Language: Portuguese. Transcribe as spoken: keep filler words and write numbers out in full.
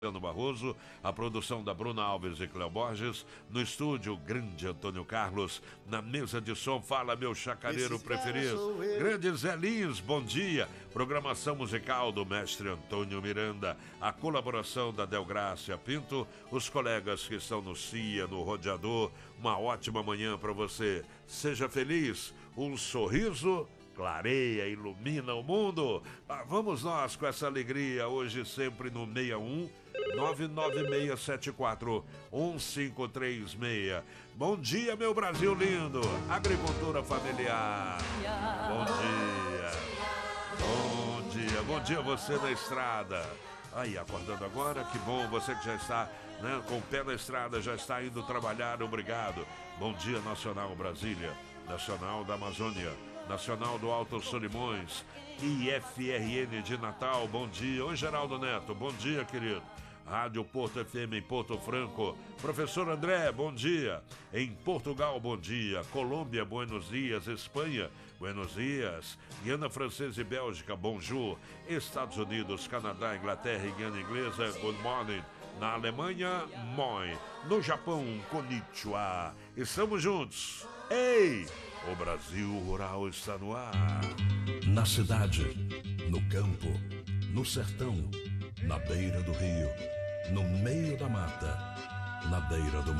Barroso, a produção da Bruna Alves e Cléo Borges, no estúdio, grande Antônio Carlos, na mesa de som, fala meu chacareiro preferido, grande Zé Lins, bom dia, programação musical do mestre Antônio Miranda, a colaboração da Delgrácia Pinto, os colegas que estão no C I A, no Rodeador, uma ótima manhã para você, seja feliz, um sorriso clareia, ilumina o mundo. Ah, vamos nós com essa alegria hoje sempre no seis um nove nove seis sete quatro um cinco três seis. Bom dia, meu Brasil lindo. Agricultura familiar. Bom dia. Bom dia. Bom dia você na estrada. Aí, acordando agora, que bom, você que já está, né, com o pé na estrada, já está indo trabalhar, obrigado. Bom dia, Nacional Brasília, Nacional da Amazônia, Nacional do Alto Solimões, I F R N de Natal, bom dia. Oi, Geraldo Neto, bom dia, querido. Rádio Porto F M em Porto Franco. Professor André, bom dia. Em Portugal, bom dia. Colômbia, buenos dias. Espanha, buenos dias. Guiana Francesa e Bélgica, bonjour. Estados Unidos, Canadá, Inglaterra e Guiana Inglesa, good morning. Na Alemanha, moi. No Japão, konnichiwa. Estamos juntos. Ei! O Brasil Rural está no ar. Na cidade, no campo, no sertão, na beira do rio, no meio da mata, na beira do mar.